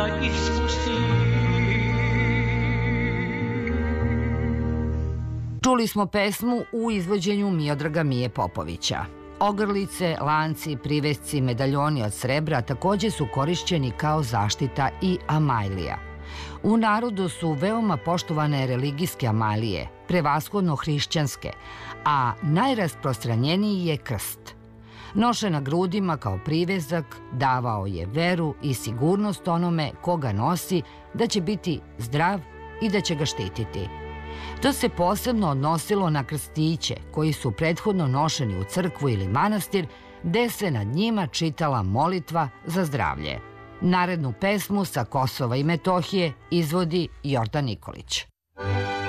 da ispusti. Čuli smo pesmu u izvođenju Miodraga Mije Popovića. Ogrlice, lanci, privesci, medaljoni od srebra takođe su korišćeni kao zaštita i amajlija. U narodu su veoma poštovane religijske amajlije, prevashodno hrišćanske, a najrasprostranjeniji je krst. Nošen na grudima kao privezak, davao je veru i sigurnost onome koga nosi da će biti zdrav i da će ga štititi. To se posebno odnosilo na krstiće koji su prethodno nošeni u crkvu ili manastir, gde se nad njima čitala molitva za zdravlje. Narednu pesmu sa Kosova i Metohije izvodi Jordan Nikolić.